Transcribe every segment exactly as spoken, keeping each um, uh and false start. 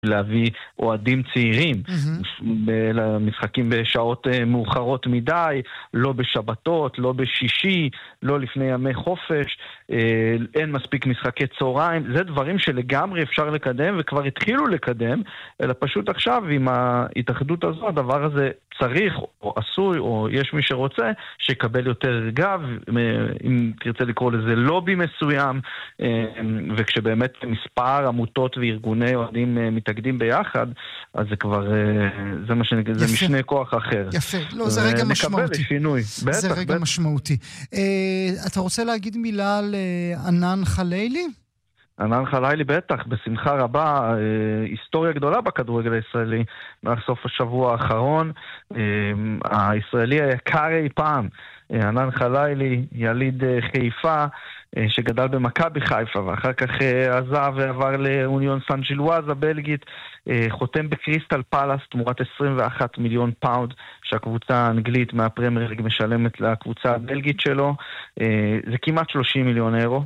להביא אוהדים צעירים Mm-hmm. למשחקים בשעות מאוחרות מדי, לא בשבתות, לא בשישי, לא לפני ימי חופש, אין מספיק משחקי צהריים. זה דברים שלגמרי אפשר לקדם וכבר התחילו לקדם, אלא פשוט עכשיו עם ההתאחדות הזו הדבר הזה צריך או עשוי או יש מי שרוצה שיקבל יותר גב, אם תרצה לקרוא לזה לובי מסוים, וכשבאמת מספר עמותות וארגוני אוהדים מתאגדים ביחד, אז זה כבר, זה מה שנגיד, זה משנה כוח אחר. יפה, לא, זה רגע משמעותי. נקבל שינוי, בטח. זה רגע בטח. משמעותי. אתה רוצה להגיד מילה על ענן חלילי? ענן חלילי בטח, בשמחה רבה, היסטוריה גדולה בכדורגל הישראלי, מהסוף השבוע האחרון, הישראלי היקר אי פעם, ענן חלילי, יליד חיפה, שגדל במכבי חיפה, ואחר כך עזב ועבר לאוניון סן ג'ילואז הבלגית, חותם בקריסטל פלאס תמורת עשרים ואחד מיליון פאונד, שהקבוצה האנגלית מהפרמייר ליג משלמת לקבוצה הבלגית שלו, זה כמעט שלושים מיליון אירו,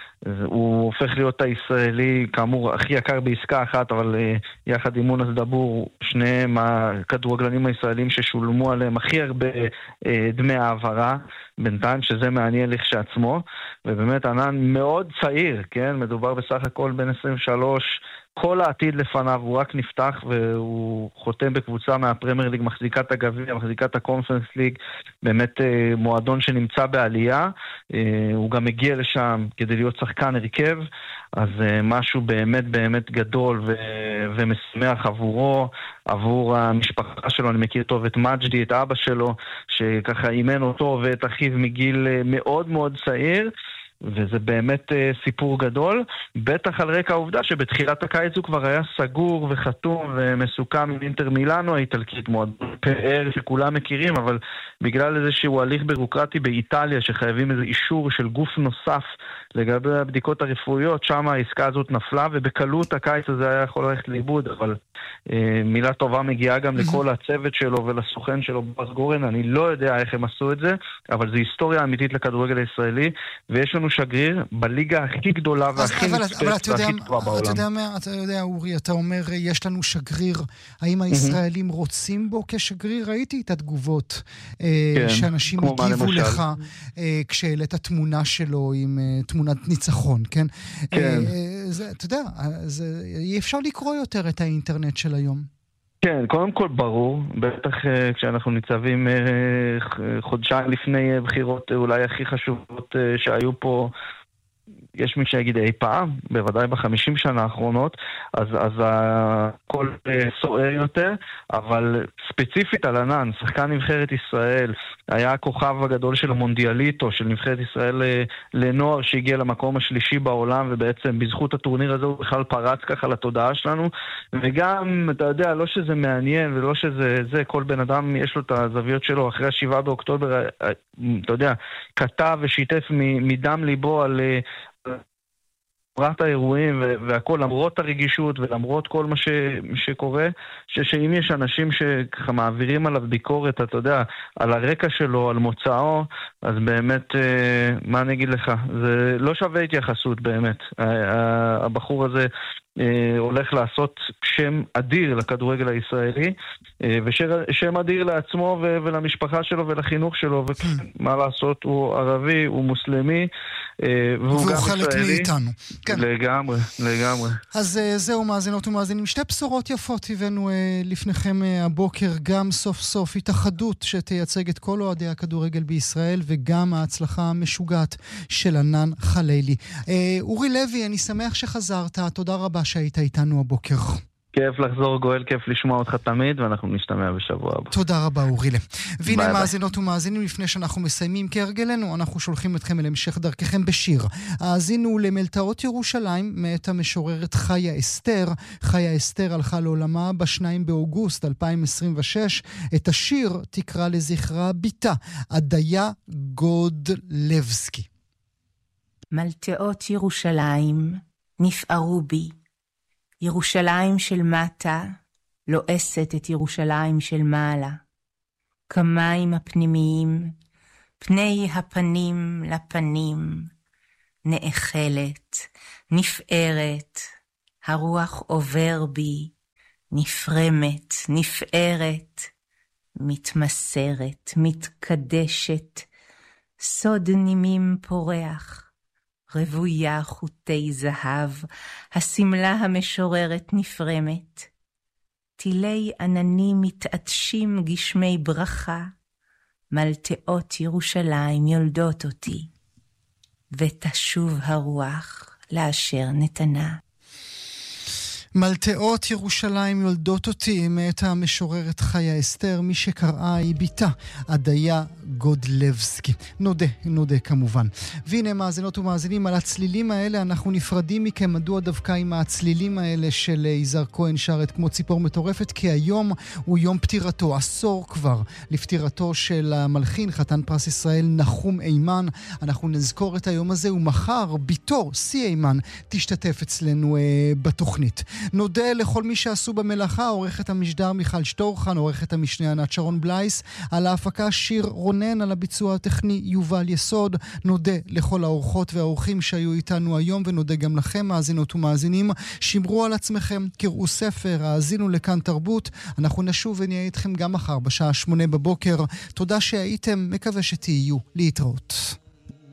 הוא הופך להיות הישראלי כאמור הכי יקר בעסקה אחת, אבל uh, יחד עם מונס דבור, שניהם הכדורגלנים הישראלים ששולמו עליהם הכי הרבה uh, דמי העברה בינתיים, שזה מעניין לכשעצמו, ובאמת ענן מאוד צעיר, כן? מדובר בסך הכל בין עשרים ושלוש, כל העתיד לפניו, הוא רק נפתח והוא חותם בקבוצה מהפרמייר ליג, מחזיקת הגביע, מחזיקת הקונפרנס ליג, באמת אה, מועדון שנמצא בעלייה, אה, הוא גם הגיע לשם כדי להיות שחקן הרכב, אז אה, משהו באמת באמת גדול ו- ומשמח עבורו, עבור המשפחה שלו. אני מכיר טוב את מג'די, את אבא שלו, שככה אימן אותו ואת אחיו מגיל אה, מאוד מאוד צעיר, וזה באמת uh, סיפור גדול, בטח על רקע העובדה שבתחילת הקיץ הוא כבר היה סגור וחתום ומסוכם עם אינטר מילאנו האיטלקית, מועדון פאר שכולם מכירים, אבל בגלל איזשהו הליך בירוקרטי באיטליה שחייבים איזה אישור של גוף נוסף לגבי הבדיקות הרפואיות, שם העסקה הזאת נפלה, ובקלות הקיץ הזה היה יכול ללכת לאיבוד, אבל אה, מילה טובה מגיעה גם לכל הצוות שלו ולסוכן שלו בבאס גורן. אני לא יודע איך הם עשו את זה, אבל זו היסטוריה אמיתית לכדורגל הישראלי, ויש לנו שגריר בליגה הכי גדולה והכי נצפית והכי טובה בעולם. אתה יודע מה, אתה יודע אורי, אתה אומר יש לנו שגריר, האם הישראלים רוצים בו כשגריר? ראיתי את התגובות אה, שאנשים הגיבו לך אה, כשהעלית תמונה שלו עם אה, תמונת ניצחון, כן? כן. אה, זה, אתה יודע, זה, אי אפשר לקרוא יותר את האינטרנט של היום. כן, קודם כל ברור, בטח uh, כשאנחנו ניצבים uh, חודשיים לפני בחירות uh, אולי הכי חשובות uh, שהיו פה, יש מי שיגיד אי פעם, בוודאי בחמישים שנה האחרונות, אז, אז הכל סוער יותר, אבל ספציפית על ענן, שחקן נבחרת ישראל, היה הכוכב הגדול של המונדיאליטו, של נבחרת ישראל לנוער שהגיע למקום השלישי בעולם, ובעצם בזכות הטורניר הזה הוא בכלל פרץ ככה לתודעה שלנו, וגם, אתה יודע, לא שזה מעניין ולא שזה, זה, כל בן אדם יש לו את הזוויות שלו, אחרי השבעה באוקטובר, אתה יודע, כתב ושיתף מדם ליבו על למרות האירועים והכל, למרות הרגישות ולמרות כל מה ש, שקורה, ש, שאם יש אנשים שככה מעבירים עליו ביקורת, אתה יודע, על הרקע שלו, על מוצאו, אז באמת, מה אני אגיד לך, זה לא שווה התייחסות באמת. הבחור הזה הולך לעשות שם אדיר לכדורגל הישראלי, ושם אדיר לעצמו ולמשפחה שלו ולחינוך שלו, ומה לעשות, הוא ערבי, הוא מוסלמי, והוא גם חלק ישראלי. מאיתנו. כן. לגמרי, לגמרי. אז זהו, מאזינות ומאזינים, שתי בשורות יפות הבאנו לפניכם הבוקר, גם סוף סוף התאחדות שתייצג את כל אוהדי הכדורגל בישראל, וגם ההצלחה המשוגעת של ענן חלילי. אורי לוי, אני שמח שחזרת, תודה רבה שהיית איתנו הבוקר. כיף לחזור גואל, כיף לשמוע אותך תמיד, ואנחנו נשתמע בשבוע הבא. תודה רבה אורילה. והנה מאזינות ומאזינים, לפני שאנחנו מסיימים כהרגלנו, אנחנו שולחים אתכם אל המשך דרככם בשיר. האזינו למלטעות ירושלים מאת המשוררת חיה אסתר. חיה אסתר הלכה לעולמה בשניים באוגוסט אלפיים עשרים ושש. את השיר תקרא לזכרה ביתה, עדיה גודלבסקי. מלטעות ירושלים נפערו בי, ירושלים של מטה לועסת את ירושלים של מעלה. כמים הפנימיים, פני הפנים לפנים, נאכלת, נפארת, הרוח עובר בי, נפרמת, נפארת, מתמסרת, מתקדשת, סוד נימים פורח, רבויה חוטי זהב, הסמלה המשוררת נפרמת, טילי עננים מתעטשים גשמי ברכה, מלטאות ירושלים יולדות אותי, ותשוב הרוח לאשר נתנה. מלטאות ירושלים יולדות אותי, מאת המשוררת חיה אסתר, מי שקראה היא ביתה, עדיה גודלבסקי. נודה, נודה כמובן. והנה מאזינות ומאזינים, על הצלילים האלה אנחנו נפרדים מכם. מדוע דווקא עם הצלילים האלה של יזהר כהן שרת כמו ציפור מטורפת? כי היום הוא יום פטירתו, עשור כבר לפטירתו של המלחין, חתן פרס ישראל נחום אימן. אנחנו נזכור את היום הזה, ומחר ביתו, סי אימן, תשתתף אצלנו אה, בתוכנית. נודה לכל מי שעשו במלאכה, עורכת המשדר מיכל שטורחן, עורכת המשנה ענת שרון בלייס, על ההפקה שיר רונן, על הביצוע הטכני יובל יסוד. נודה לכל האורחות והאורחים שהיו איתנו היום, ונודה גם לכם מאזינות ומאזינים. שמרו על עצמכם, קראו ספר, האזינו לכאן תרבות. אנחנו נשוב ונהיה איתכם גם מחר בשעה שמונה בבוקר. תודה שהייתם, מקווה שתהיו. להתראות.